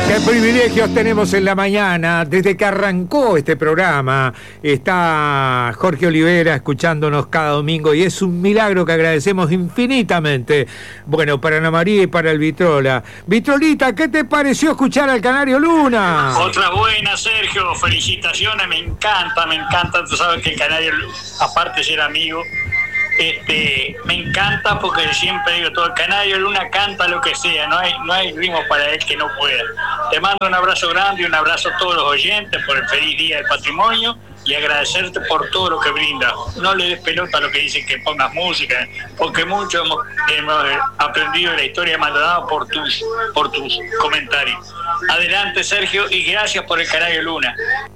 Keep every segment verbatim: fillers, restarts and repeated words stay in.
Qué privilegios tenemos en la mañana. Desde que arrancó este programa está Jorge Olivera escuchándonos cada domingo y es un milagro que agradecemos infinitamente. Bueno, para Ana María y para el Vitrola. Vitrolita, ¿qué te pareció escuchar al Canario Luna? Otra buena, Sergio. Felicitaciones, me encanta, me encanta. Tú sabes que el Canario, aparte de ser amigo, Este, me encanta porque siempre digo, todo el Canario Luna canta lo que sea, no hay, no hay ritmo para él que no pueda. Te mando un abrazo grande y un abrazo a todos los oyentes por el feliz Día del Patrimonio y agradecerte por todo lo que brindas. No le des pelota a lo que dicen que pongas música, porque mucho hemos, hemos aprendido de la historia de Maldonado por tus, por tus comentarios. Adelante, Sergio, y gracias por el Canario Luna.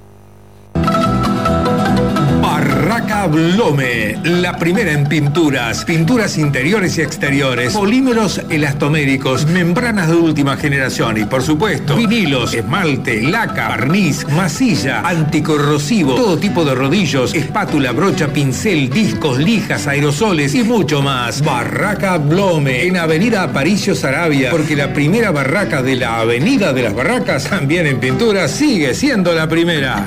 Barraca Blome, la primera en pinturas, pinturas interiores y exteriores, polímeros elastoméricos, membranas de última generación y por supuesto vinilos, esmalte, laca, barniz, masilla, anticorrosivo, todo tipo de rodillos, espátula, brocha, pincel, discos, lijas, aerosoles y mucho más. Barraca Blome, en Avenida Aparicio Saravia, porque la primera barraca de la Avenida de las Barracas, también en pinturas, sigue siendo la primera.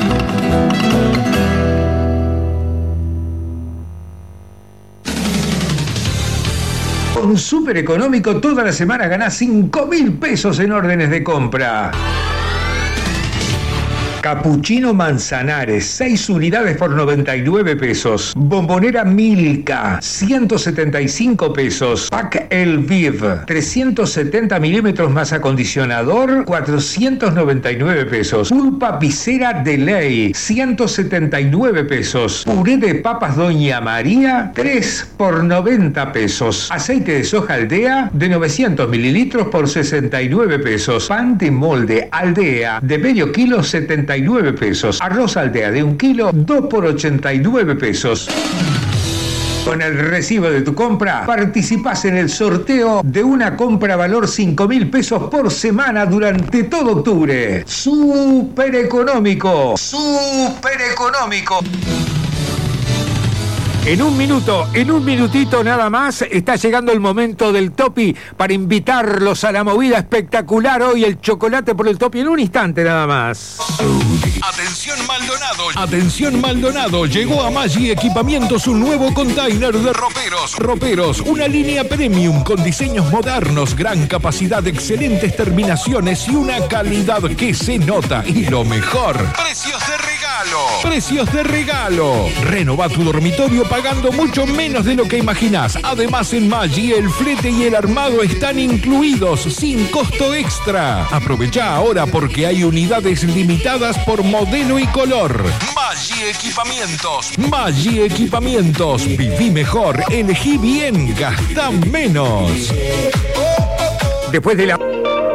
Con Súper Económico toda la semana ganás cinco mil pesos en órdenes de compra. Capuchino Manzanares, seis unidades por noventa y nueve pesos. Bombonera Milka, ciento setenta y cinco pesos. Pack El Viv, trescientos setenta milímetros más acondicionador, cuatrocientos noventa y nueve pesos. Pulpa Visera de Ley, ciento setenta y nueve pesos. Puré de papas Doña María, tres por noventa pesos. Aceite de soja Aldea, de novecientos mililitros por sesenta y nueve pesos. Pan de molde Aldea, de medio kilo, setenta y nueve pesos. Arroz Aldea de un kilo, dos por ochenta y nueve pesos. Con el recibo de tu compra, participás en el sorteo de una compra valor cinco mil pesos por semana durante todo octubre. ¡Súper económico! ¡Súper económico! En un minuto, en un minutito nada más, está llegando el momento del Topi para invitarlos a la movida espectacular hoy, el chocolate por el Topi, en un instante nada más. Atención Maldonado, atención Maldonado, llegó a Maggi Equipamientos un nuevo container de roperos. Roperos, una línea premium con diseños modernos, gran capacidad, excelentes terminaciones y una calidad que se nota. Y lo mejor, precios de regalo. Precios de regalo. Renova tu dormitorio pagando mucho menos de lo que imaginás. Además, en Maggi el flete y el armado están incluidos sin costo extra. Aprovecha ahora porque hay unidades limitadas por modelo y color. Maggi Equipamientos. Maggi Equipamientos. Viví mejor, elegí bien, gastá menos. Después de la...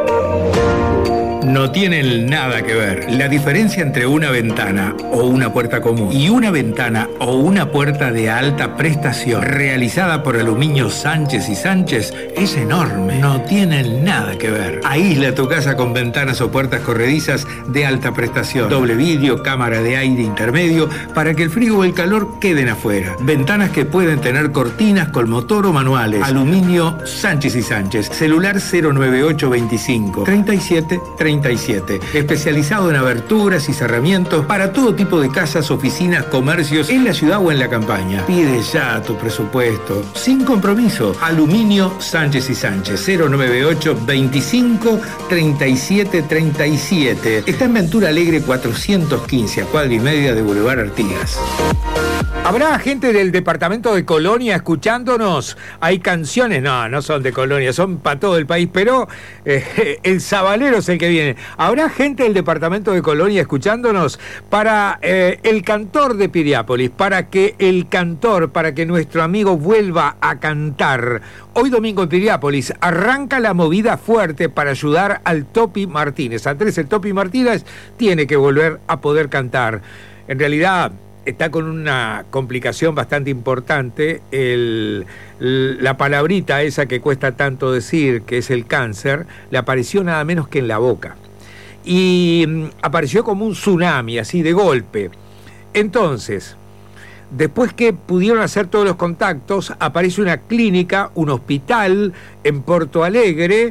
No tienen nada que ver. La diferencia entre una ventana o una puerta común y una ventana o una puerta de alta prestación realizada por Aluminio Sánchez y Sánchez es enorme. No tienen nada que ver. Aísla tu casa con ventanas o puertas corredizas de alta prestación. Doble vidrio, cámara de aire intermedio para que el frío o el calor queden afuera. Ventanas que pueden tener cortinas con motor o manuales. Aluminio Sánchez y Sánchez. Celular cero nueve ocho veinticinco treinta y siete treinta y siete. Especializado en aberturas y cerramientos para todo tipo de casas, oficinas, comercios en la ciudad o en la campaña. Pide ya tu presupuesto sin compromiso. Aluminio Sánchez y Sánchez cero nueve ocho veinticinco treinta y siete treinta y siete. Está en Ventura Alegre cuatrocientos quince, a cuadra y media de Boulevard Artigas. ¿Habrá gente del departamento de Colonia escuchándonos? Hay canciones, no, no son de Colonia, son para todo el país, pero eh, el Sabalero es el que viene. ¿Habrá gente del departamento de Colonia escuchándonos? Para eh, el cantor de Piriápolis, para que el cantor, para que nuestro amigo vuelva a cantar. Hoy domingo en Piriápolis arranca la movida fuerte para ayudar al Topi Martínez. Andrés, el Topi Martínez tiene que volver a poder cantar. En realidad... está con una complicación bastante importante, el, la palabrita esa que cuesta tanto decir, que es el cáncer, le apareció nada menos que en la boca. Y mm, apareció como un tsunami, así de golpe. Entonces, después que pudieron hacer todos los contactos, aparece una clínica, un hospital en Porto Alegre,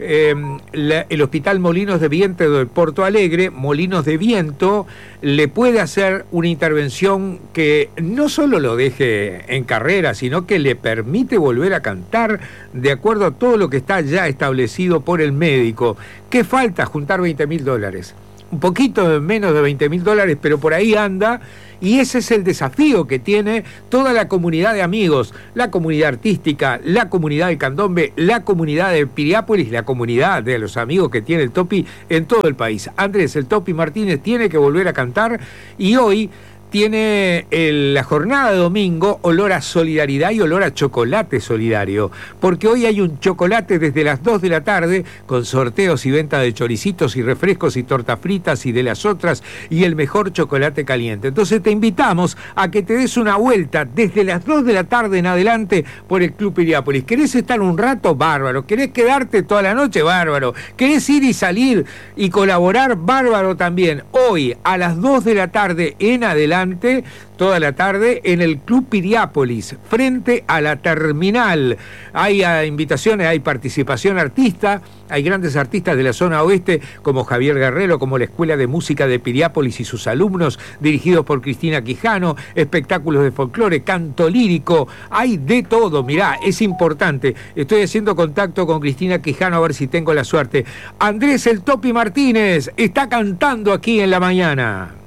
eh, la, el Hospital Molinos de Viento de Porto Alegre, Molinos de Viento, le puede hacer una intervención que no solo lo deje en carrera, sino que le permite volver a cantar de acuerdo a todo lo que está ya establecido por el médico. ¿Qué falta? Juntar veinte mil dólares. Un poquito menos de veinte mil dólares, pero por ahí anda. Y ese es el desafío que tiene toda la comunidad de amigos, la comunidad artística, la comunidad del Candombe, la comunidad de Piriápolis, la comunidad de los amigos que tiene el Topi en todo el país. Andrés, el Topi Martínez tiene que volver a cantar y hoy tiene el, la jornada de domingo olor a solidaridad y olor a chocolate solidario, porque hoy hay un chocolate desde las dos de la tarde con sorteos y venta de choricitos y refrescos y tortas fritas y de las otras y el mejor chocolate caliente. Entonces te invitamos a que te des una vuelta desde las dos de la tarde en adelante por el Club Piriápolis. ¿Querés estar un rato? Bárbaro. ¿Querés quedarte toda la noche? Bárbaro. ¿Querés ir y salir y colaborar? Bárbaro también. Hoy a las dos de la tarde en adelante, toda la tarde en el Club Piriápolis, frente a la terminal. Hay uh, invitaciones, hay participación artista, hay grandes artistas de la zona oeste como Javier Guerrero, como la Escuela de Música de Piriápolis y sus alumnos, dirigidos por Cristina Quijano, espectáculos de folclore, canto lírico, hay de todo. Mirá, es importante. Estoy haciendo contacto con Cristina Quijano a ver si tengo la suerte. Andrés el Topi Martínez está cantando aquí en la mañana.